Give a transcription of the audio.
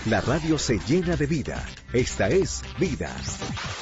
La radio se llena de vida. Esta es Vida.